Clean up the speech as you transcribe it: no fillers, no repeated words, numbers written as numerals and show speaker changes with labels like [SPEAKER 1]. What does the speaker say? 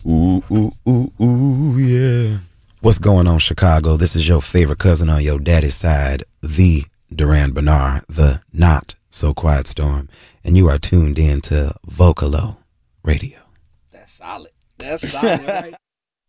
[SPEAKER 1] Ooh, ooh, ooh, ooh, yeah. What's going on, Chicago? This is your favorite cousin on your daddy's side, the Duran Bernard, the not so quiet storm, and you are tuned in to Vocalo Radio.
[SPEAKER 2] That's solid. That's solid, right?